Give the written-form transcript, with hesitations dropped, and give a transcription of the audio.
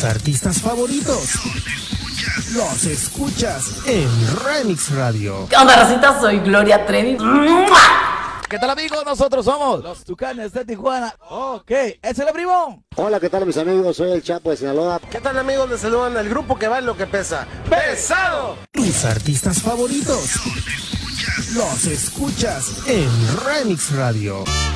artistas favoritos los escuchas en Remix Radio. ¿Qué onda, racita? Soy Gloria Trevi. ¿Qué tal, amigos? Nosotros somos los Tucanes de Tijuana. Ok, ¡es el primo! Hola, ¿qué tal, mis amigos? Soy el Chapo de Sinaloa. ¿Qué tal, amigos? Les saludan el grupo que vale lo que pesa. ¡Pesado! Tus artistas favoritos los escuchas en Remix Radio.